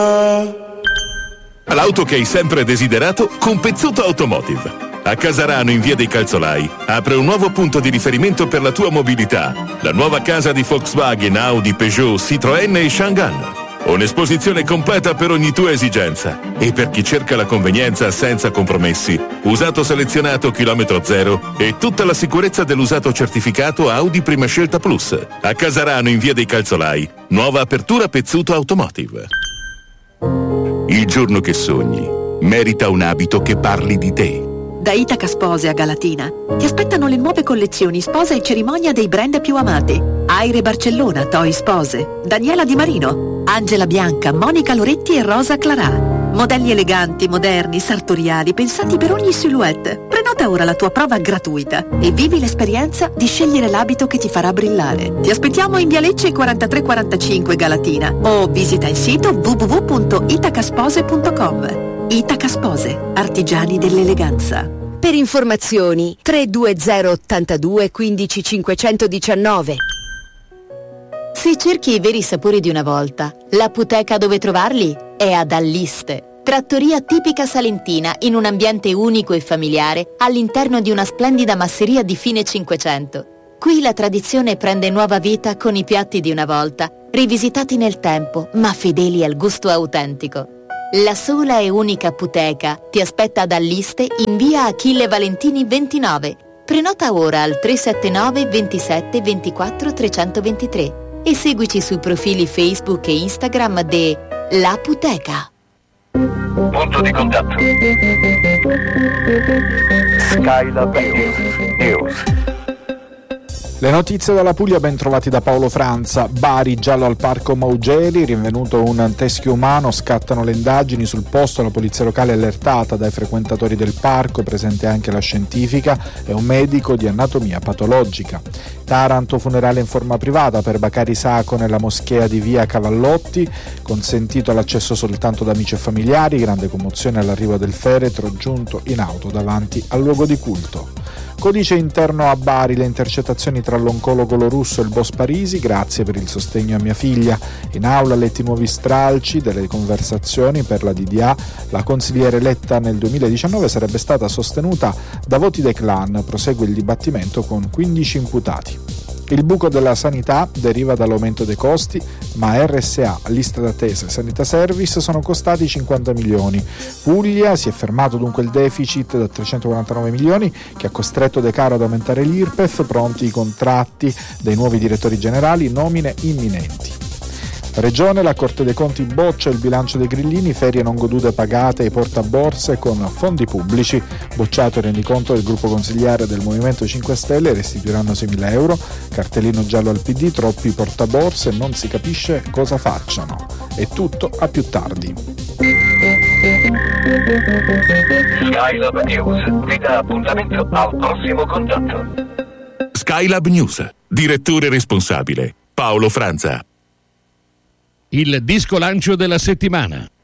L'auto che hai sempre desiderato con Pezzuto Automotive. A Casarano, in via dei Calzolai, apre un nuovo punto di riferimento per la tua mobilità. La nuova casa di Volkswagen, Audi, Peugeot, Citroën e Changan. Un'esposizione completa per ogni tua esigenza. E per chi cerca la convenienza senza compromessi, usato selezionato chilometro zero e tutta la sicurezza dell'usato certificato Audi Prima Scelta Plus. A Casarano, in via dei Calzolai, nuova apertura Pezzuto Automotive. Il giorno che sogni merita un abito che parli di te. Da Itaca Spose a Galatina ti aspettano le nuove collezioni sposa e cerimonia dei brand più amati. Aire Barcellona, Toi Spose, Daniela Di Marino, Angela Bianca, Monica Loretti e Rosa Clarà. Modelli eleganti, moderni, sartoriali, pensati per ogni silhouette. Prenota ora la tua prova gratuita e vivi l'esperienza di scegliere l'abito che ti farà brillare. Ti aspettiamo in via Lecce 4345 Galatina o visita il sito www.itacaspose.com. Itaca Spose, artigiani dell'eleganza. Per informazioni 320 82 15 519. Se cerchi i veri sapori di una volta, l'apoteca dove trovarli è ad Alliste. Trattoria tipica salentina in un ambiente unico e familiare all'interno di una splendida masseria di fine 500. Qui la tradizione prende nuova vita con i piatti di una volta, rivisitati nel tempo ma fedeli al gusto autentico. La sola e unica apoteca ti aspetta ad Alliste in via Achille Valentini 29. Prenota ora al 379 27 24 323 e seguici sui profili Facebook e Instagram de L'Apoteca. Punto di contatto. Skylab News. Le notizie dalla Puglia ben trovati da Paolo Franza. Bari, giallo al parco Maugeli, rinvenuto un teschio umano, scattano le indagini sul posto, la polizia locale è allertata dai frequentatori del parco, presente anche la scientifica e un medico di anatomia patologica. Taranto, funerale in forma privata per Bacari Sacco nella moschea di via Cavallotti, consentito l'accesso soltanto da amici e familiari, grande commozione all'arrivo del feretro giunto in auto davanti al luogo di culto. Codice interno a Bari, le intercettazioni tra l'oncologo Lorusso e il boss Parisi, grazie per il sostegno a mia figlia. In aula letti nuovi stralci delle conversazioni per la DDA, la consigliere eletta nel 2019 sarebbe stata sostenuta da voti dei clan, prosegue il dibattimento con 15 imputati. Il buco della sanità deriva dall'aumento dei costi, ma RSA, lista d'attesa e Sanità Service sono costati 50 milioni. Puglia si è fermato dunque il deficit da 349 milioni che ha costretto De Caro ad aumentare l'IRPEF, pronti i contratti dei nuovi direttori generali, nomine imminenti. Regione, la Corte dei Conti boccia il bilancio dei grillini, ferie non godute pagate ai portaborse con fondi pubblici, bocciato il rendiconto del gruppo consigliare del Movimento 5 Stelle, restituiranno 6.000 euro, cartellino giallo al PD, troppi portaborse, non si capisce cosa facciano. È tutto, a più tardi. Skylab News vi dà appuntamento al prossimo contatto. Skylab News, direttore responsabile Paolo Franza. Il disco lancio della settimana.